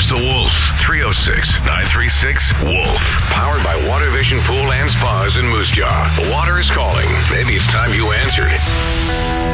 Here's the Wolf. 306-936-WOLF. Powered by Water Vision Pool and Spas in Moose Jaw. The water is calling. Maybe it's time you